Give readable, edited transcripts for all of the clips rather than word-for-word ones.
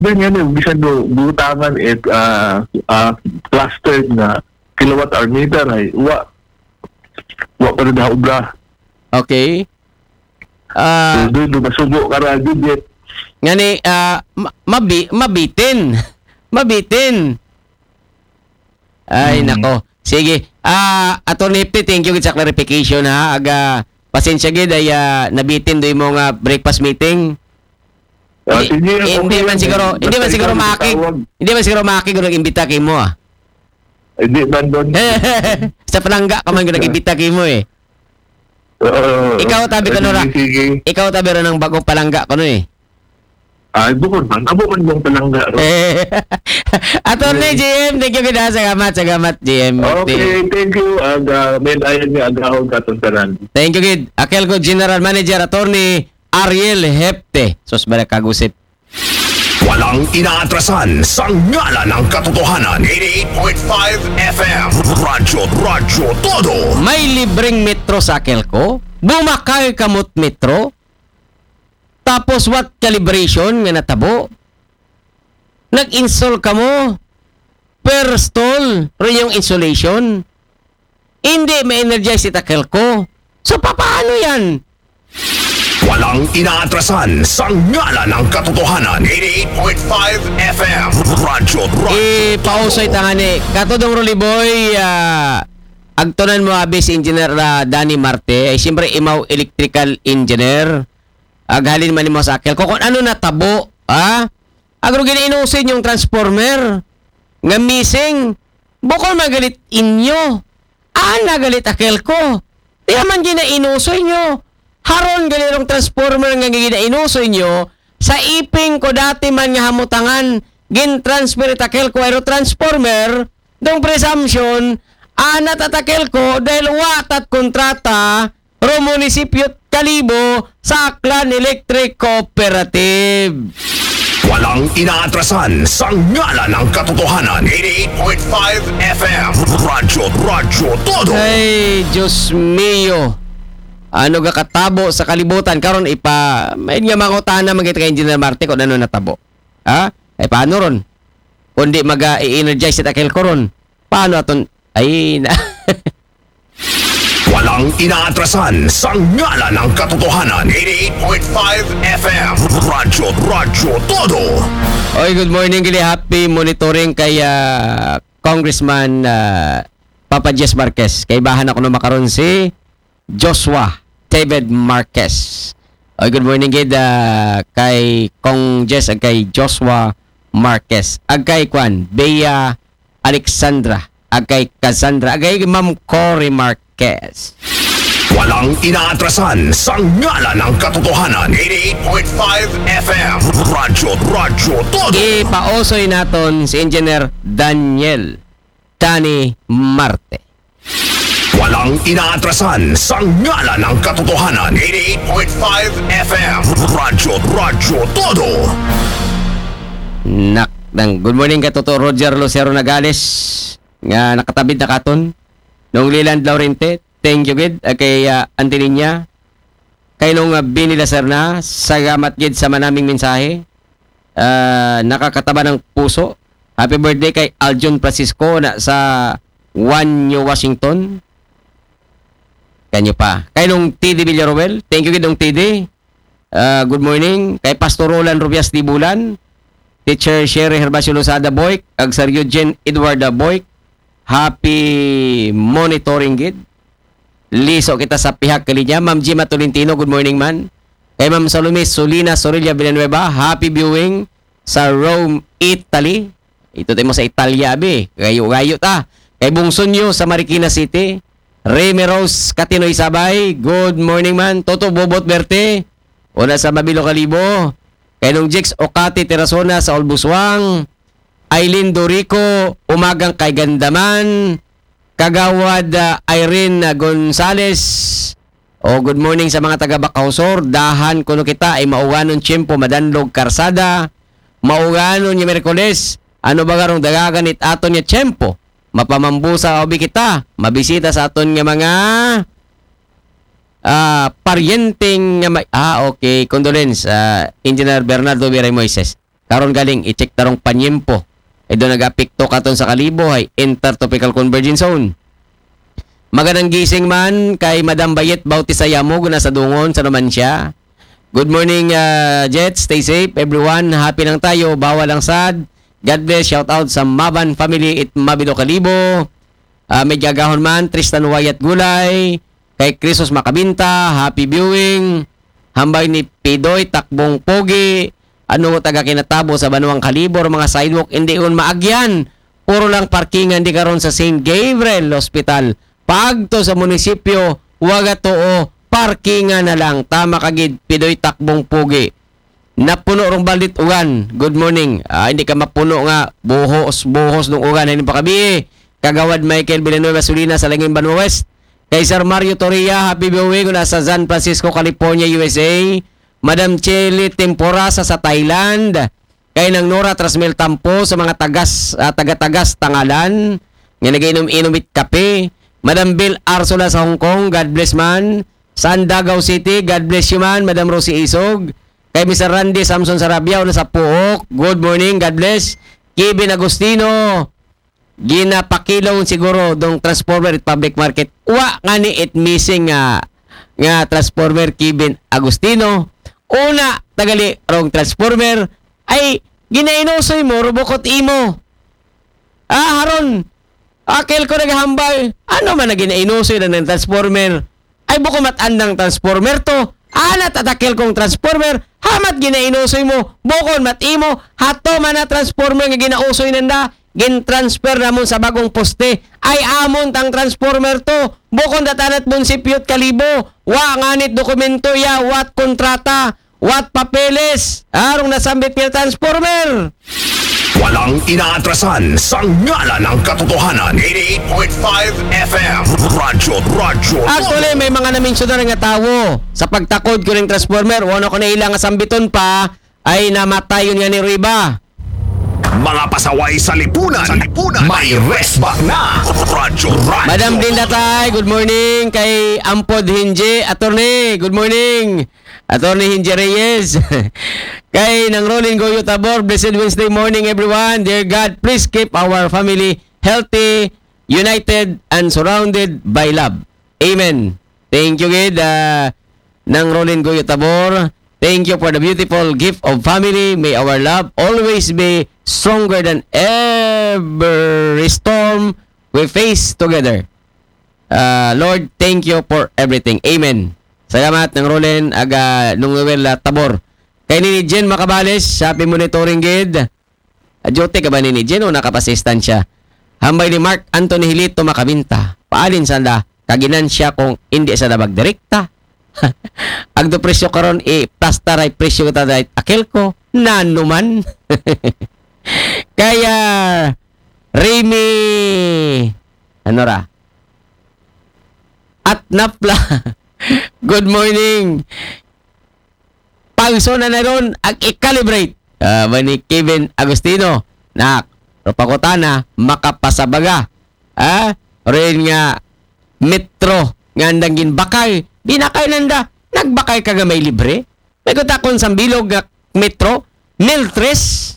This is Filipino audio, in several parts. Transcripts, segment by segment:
ganyan yung bisan do butangan at cluster na kilowatt hour meter ay wa pa rin obra. Okay. Doon masubo ka ra digit. Ngani mabitin. Mabitin. Ay nako. Sige. Attorney P, thank you sa clarification ha. Pasensya gid ay nabitin do mo nga breakfast meeting. Hindi man siguro makig gud imbita kay mo Hindi man doon. Sa palangga ka man gud imbita kay mo eh. Ikaw tabi ko ra. Ikaw tabi ra ng bagong palangga ko no eh. Ay, bukod man. Abo man yung palangga. Attorney GM, thank you gid. Salamat GM. Okay, thank you. May ayan nga agahon katuntaran. Thank you gid. Akelco General Manager Attorney Ariel Hepte. Sos bala kagusip. Walang inaatrasan sa ngala ng katotohanan. 88.5 FM Radyo Todo. May libreng metro sa Akelco. Bumakay kamot metro. Tapos what calibration nga natabo? Nag-install ka mo per stall rin yung insulation. Hindi ma-energize si Akelco. So paano yan? Walang inaatrasan sa ngala ng katotohanan. 88.5 FM Radyo Pausay tangani. Katodong Roliboy, agtunan mo abis engineer Danny Marte, ay siyempre imaw electrical engineer. Aghalin man mo sa Akelco kung ano natabo, agro giniinusin yung transformer nga missing. Bukol magalit inyo. Nagalit Akelco. Di man ginainusoy nyo. Haron ganirong transformer nga ginainusoy nyo sa iping ko dati man nga hamutangan gin-transfer Akelco aero transformer dong presumption anat Akelco dahil watat kontrata ro munisipyo Kalibo sa Aklan Electric Cooperative. Walang inaatrasan sa ngala ng katotohanan. 88.5 FM Radyo Todo. Ay, Diyos mio. Ano ga katabo sa kalibutan karon may nga mangutana magit kay Engineer Marte kung ano natabo. Ay paano ron? Kundi mag-i-energize sa Akelco ron. Paano aton Walang inaatrasan sa ngala ng katotohanan. 88.5 FM Radyo Todo. Oy, good morning gili. Happy monitoring kay Congressman Papa Jess Marquez. Kay bahan ako na makaroon si Joshua David Marquez. Oy, good morning gid kay Kong Jess ag kay Joshua Marquez. Ag kay Kwan Bea Alexandra ag kay Cassandra ag kay Ma'am Cory Marquez. Walang inaatrasan sa ngala ng katotohanan. 88.5 FM Radyo Todo. Ipausoy naton si Engineer Danny Marte. Walang inaatrasan sa ngala ng katotohanan. 88.5 FM Radyo Todo. Good morning katoto Roger Lucero Nagales nga nakatabid na katon nung Leland Laurente. Thank you gid kay Antilinya kay nung Bini Lacerna salamat gid sa manaming mensahe. Nakakataba ng puso. Happy birthday kay Aljon Francisco na sa New Washington. Kanyo pa. Kay nung TD Villaruel, thank you gid nung TD. Good morning kay Pastor Roland Rubias Dibulan, Teacher Sherry Herbacio Lozada Boyk, ag Sir Eugene Edward Boyk. Happy monitoring gid. Liso kita sa pihak kalinya. Ma'am Gima Tolentino, good morning man. Kay Ma'am Salome Solina Sorilla Villanueva, happy viewing sa Rome, Italy. Ito tayo mo sa Italia, abi. Gayo ta. Kay Bungsonyo sa Marikina City. Remy Rose Katinoy Sabay, good morning man. Toto Bobot Berte, una sa Mabilo Kalibo. Kay nung Jex Okati Terasona sa Olbuswang. Aileen Dorico, umagang kay Gandaman. Kagawad Irene Gonzales. Good morning sa mga taga Bakausor. Dahan kuno kita ay mauganon tiyempo madanlog karsada. Mauganon ni Merkules. Ano ba garong dagaganit aton niya tiyempo? Mapamambusa obi kita. Mabisita sa aton nga mga paryenteng nga okay. Condolence Engineer Bernardo Viray Moises. karon galing i-check tarong panyempo. Doon nag-apekto katon sa Kalibo ay intertropical convergence zone. Magandang gising man kay Madam Bayet Bautista Yamog na sa Dungon sa Numancia. Good morning, Jet. Stay safe, everyone. Happy lang tayo. Bawal lang sad. God bless. Shout out sa Maban family at Mabilo Kalibo. May gagahon man. Tristan Wayat Gulay. Kay Crisos Makabinta. Happy viewing. Hambay ni Pidoy Takbong Pogi. Ano taga kinatabo sa Banuang Kalibor. Mga sidewalk hindi un maagyan. Puro lang parkingan di karon sa St. Gabriel Hospital. Pagto sa munisipyo, wag ato parkingan na lang. Tama kagid, Pidoy Takbong Pugi. Napuno rong balit ugan. Good morning. Hindi ka mapuno nga. Buhos nung ugan. Hindi pa kabi. Kagawad Michael Villanueva Sulina sa Langin Banwa West. Kay Sir Mario Torria, happy viewing na sa San Francisco, California, USA. Madam Cheli Temporasa sa Thailand. Kay nang Nora Trasmel Tampo sa mga taga-tagas Tangalan. Nga nag-inom-inomit kape. Madam Bill Arsola sa Hong Kong, God bless man. San Davao City, God bless you man. Madam Rosie Isog. Kay Mr. Randy Samson Sarabia na sa Puok, good morning, God bless. Kevin Agustino, ginapakilaw siguro dong transformer at public market. Wa nga ni it missing nga transformer Kevin Agustino. Una, tagali rong transformer ay ginainusoy mo, rubokot imo. Haron, akil ko naghambay. Ano man na ginainusoy na ng transformer? Ay buko matandang transformer to. Ana tatakil kong transformer. Hamat ginainusoy mo. Bukon matimo. Hato man na transformer nga ginausoy nanda. Gin-transfer namon sa bagong poste. Ay amon tang transformer to. Bukon datanat munisipyo Kalibo. Wa nganit dokumento ya. Wat kontrata. Wat papeles. Arong nasambit nga transformer. Walang inaatrasan sa ngalan ng katotohanan. 88.5 FM Radyo Actually, may mga namensyonar nga tawo sa pagtakod ko ng transformer. Wano ko na ilang asambiton pa ay namatay yun nga ni Riba. Mga pasaway sa lipunan. May resback na. Radyo. Madam Linda Tay, good morning. Kay Ampod Hinje, attorney, good morning. Attorney Hinje Reyes. Kay nang Rolling Goyo Tabor, blessed Wednesday morning everyone. Dear God, please keep our family healthy, united, and surrounded by love. Amen. Thank you, Gid. Nang Rolling Goyo Tabor. Thank you for the beautiful gift of family. May our love always be stronger than every storm we face together. Lord, thank you for everything. Amen. Salamat ng Rolen aga Nungwel Tabor. Kay ni Jen Macabales, Shopee Monitoring Gid. Adyote ka ba ni Jen o nakapasistan siya? Hambay ni Mark Anthony Hilito Makabinta. Paalin sanda, kaginan siya kung hindi sa labag direkta. Agdo presyo karon plastaray presyo kita dahil akil ko nanuman. Kaya Remy ano ra at napla. Good morning. Pagso na ron ag i-calibrate ni Kevin Agustino na Ropakotana makapasabaga rin nga metro ngandang ginbakay binakay nanda nagbakay ka nga may libre may kutakon sa bilog nga metro Miltres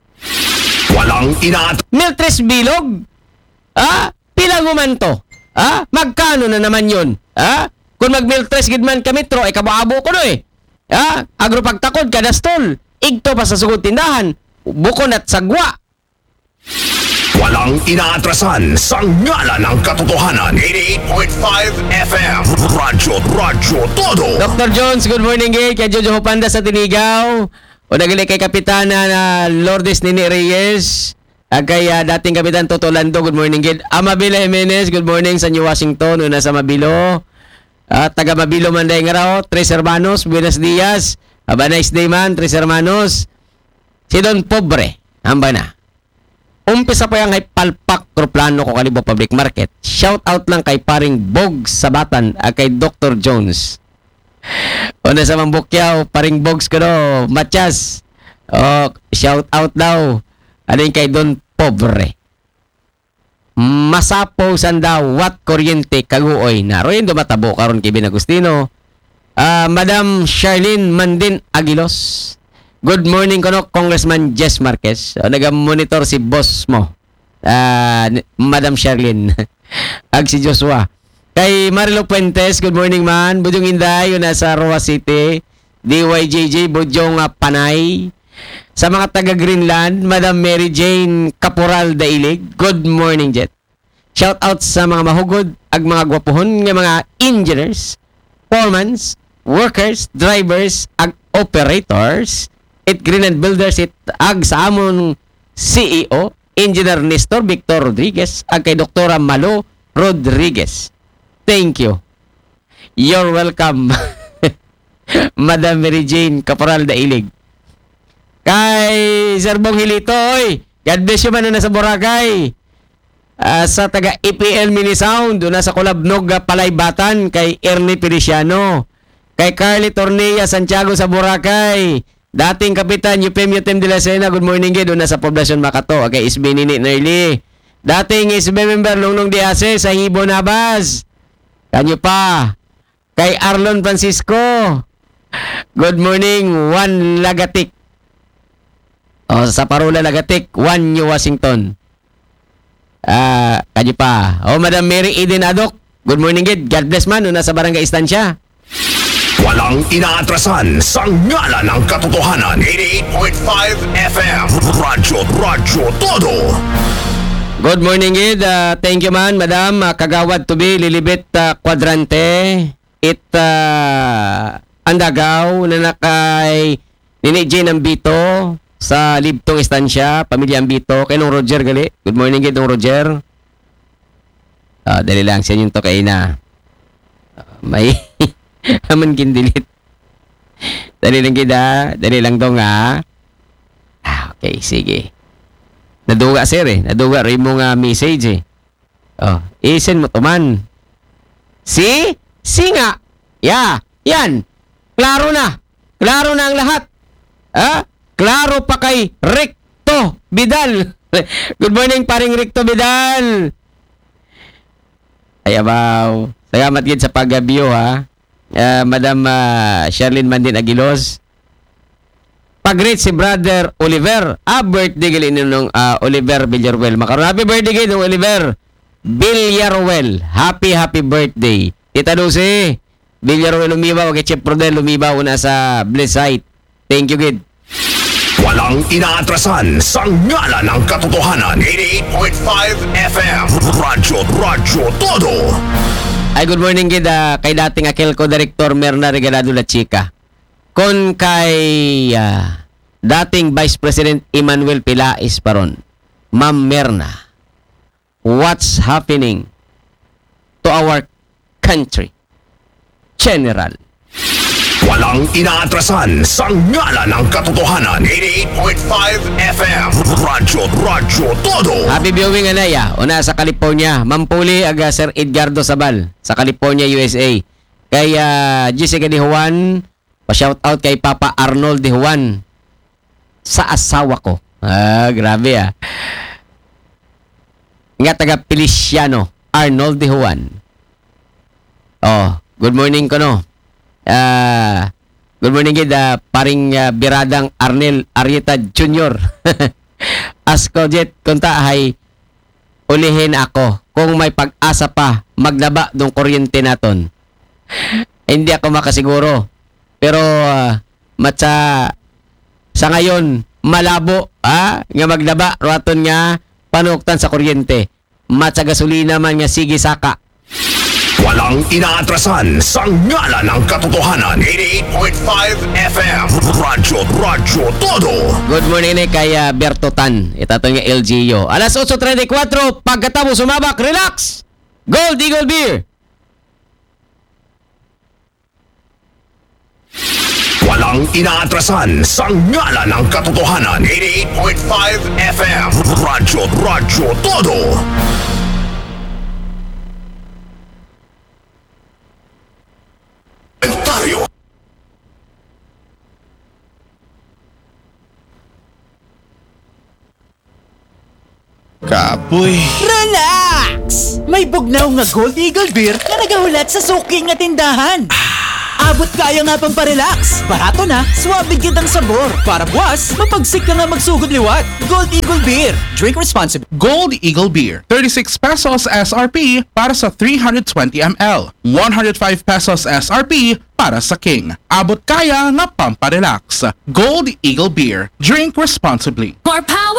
Miltres bilog pila guman to magkano na naman yun kung mag Miltres gidman ka metro ay kabaabo ko no agro pagtakod kada stall igto pa sa sugod tindahan bukon at sagwa. Walang inaatrasan sa ngalan ng katotohanan. 88.5 FM Radyo Todo. Dr. Jones, good morning kay Jojo Hopanda sa Tinigaw. O nagali kay Kapitana na Lourdes Nini Reyes. Kay dating Kapitan Toto Lando, good morning kay Amabila Jimenez, good morning sa New Washington, una sa Mabilo. Taga Mabilo man dahil nga raw, Tres Hermanos, buenos dias. Have a nice day man, Tres Hermanos. Si Don Pobre, hamba na. Umpisa pa yung kay Palpak Kroplano ko Kalibo Public Market. Shout out lang kay paring Bogs Sabatan kay Dr. Jones. O na sa Mambukyaw, paring Bogs ko no, Matias. Shout out daw. Alin kay Don Pobre. Masapo sanda wat kuryente kaguoy na. Royin dumatabo karon kay Ben Agustino. Madam Charlene Mandin Aguilos. Good morning kono Congressman Jess Marquez. Naga-monitor si boss mo. Madam Sherlyn. Ag si Joshua. Kay Marilo Puentes, good morning man. Bujong Inday, yun nasa Roa City. DYJJ, Bujong Panay. Sa mga taga Greenland, Madam Mary Jane Caporal Dailig. Good morning, Jet. Shout out sa mga mahugod ag mga gwapohon ng mga engineers, foremans, workers, drivers, ag operators, it Greenland Builders, it ag sa amon CEO, Engineer Nestor Victor Rodriguez, ag kay Doktora Malo Rodriguez. Thank you. You're welcome. Madam Mary Jane Caporal Dailig. Kay Sir Bong Hilito, oy, God bless you man na sa Boracay. Sa taga EPL Mini Sound, doon sa Kulabnog Palaybatan, kay Ernie Feliciano. Kay Carly Tornilla Santiago sa Boracay. Dating Kapitan UPM de la Sena, good morning doon sa Poblacion Makato. Kay SB Nini Nerly. Dating SB member Lungnong Diase sa Hibo Nabas. Kanyo pa. Kay Arlon Francisco. Good morning, Juan Lagatik. Sa Parula Lagatik, Juan New Washington. Kanyo pa. Madam Mary Eden Adok. Good morning, Gid. God bless man. Una sa Barangay Estancia. Walang inaatrasan sa ngalan ng katotohanan. 88.5 FM. Radyo Todo. Good morning, Gid. Thank you, man, Madam. Kagawad to be Lilibet Quadrante. Andagaw na nakay Nini Jane Ambito sa Libtong Estancia, Pamilya Ambito. Kay nung Roger gali. Good morning, Gid, nung Roger. Dali lang siya yung to kay na. May naman kindilit. Dali lang, Gid, dali lang dong, okay, sige. Naduga, sir, naduga rin mo nga message, isend mo to man. Si nga. Yan. Klaro na ang lahat. Klaro pa kay Recto Vidal. Good morning, paring Recto Vidal. Ay, abaw. Salamat, Gid, sa pag-view, Madam Sherlyn Mandin Aguilos. Pag-greet si Brother Oliver. Birthday gali nung Oliver Villaruel. Makaroon, happy birthday gali nung Oliver Villaruel. Happy birthday. Tita Lucy Villaruel lumibaw. Kay Chef Prodel lumibaw na sa Bliss Site. Thank you, Gid. Walang inaatrasan sa ngalan ng katotohanan. 88.5 FM. Radyo Todo. Ay, good morning, Gid. Kay dating Akelco Director Merna Regalado La Chica. Kon kay dating Vice President Emmanuel Pilais paron. Ma'am Merna, what's happening to our country? General. Walang inaatrasan sa ngalan ng katotohanan. 88.5 FM. Radyo Todo. Happy viewing, Anaya. Una sa California. Mampuli aga Sir Edgardo Sabal sa California, USA. Kay Jessica Di Juan, pa-shout out kay Papa Arnold Di Juan sa asawa ko. Grabe, Nga taga Feliciano, Arnold Di Juan. Good morning ko, no. Good morning, Gid. Paring biradang Arnel Arieta Jr. Asko, Jet, kunta ay ulihin ako kung may pag-asa pa maglaba dong kuryente naton. Hindi ako makasiguro. Pero sa ngayon malabo nga maglaba raton nga panuktan sa kuryente. Matsa gasolina man nga sige saka. Walang inaatrasan sa ngalan ng katotohanan. 88.5 FM. Radyo Todo. Good morning kay Berto Tan. Ito nga LGU. Alas 8:34, pagkatapos sumabak, relax! Gold Eagle Beer! Walang inaatrasan sa ngalan ng katotohanan. 88.5 FM. Radyo Todo. Ontario. Kapoy. Relax! May bugnaw nga Gold Eagle Beer na nagahulat sa suki nga tindahan. Abot kaya nga pamparelax. Barato na, suwabig kitang sabor. Para buwas, mapagsik ka nga magsugod liwat. Gold Eagle Beer. Drink responsibly. Gold Eagle Beer, 36 pesos SRP para sa 320 ml. 105 pesos SRP para sa King. Abot kaya na pamparelax. Gold Eagle Beer. Drink responsibly. More power!